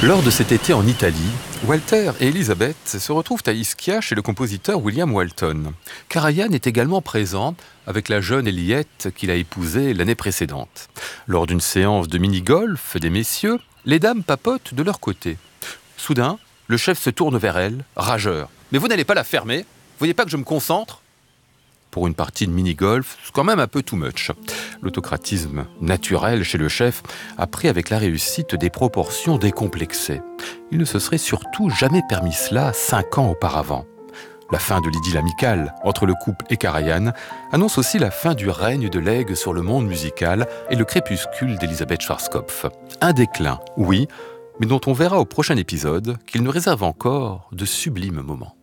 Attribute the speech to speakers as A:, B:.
A: Lors de cet été en Italie, Walter et Elisabeth se retrouvent à Ischia chez le compositeur William Walton. Karajan est également présent avec la jeune Eliette qu'il a épousée l'année précédente. Lors d'une séance de mini-golf des messieurs, les dames papotent de leur côté. Soudain, le chef se tourne vers elle, rageur. « Mais vous n'allez pas la fermer ? Vous voyez pas que je me concentre ?» Pour une partie de mini-golf, c'est quand même un peu too much. L'autocratisme naturel chez le chef a pris avec la réussite des proportions décomplexées. Il ne se serait surtout jamais permis cela 5 ans auparavant. La fin de l'idylle amicale entre le couple et Karajan annonce aussi la fin du règne de l'aigle sur le monde musical et le crépuscule d'Elisabeth Schwarzkopf. Un déclin, oui, mais dont on verra au prochain épisode qu'il nous réserve encore de sublimes moments.